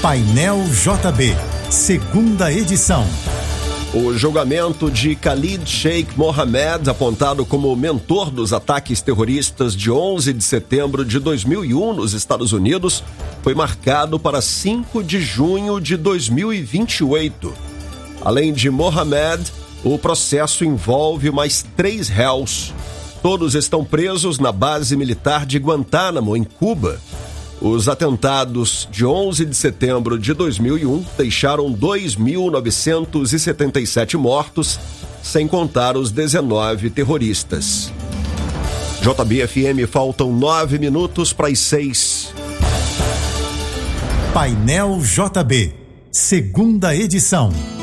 Painel JB, segunda edição. O julgamento de Khalid Sheikh Mohammed, apontado como mentor dos ataques terroristas de 11 de setembro de 2001 nos Estados Unidos, foi marcado para 5 de junho de 2028. Além de Mohammed, o processo envolve mais 3 réus. Todos estão presos na base militar de Guantánamo, em Cuba. Os atentados de 11 de setembro de 2001 deixaram 2.977 mortos, sem contar os 19 terroristas. JB-FM, faltam 9 minutos para as 6. Painel JB, segunda edição.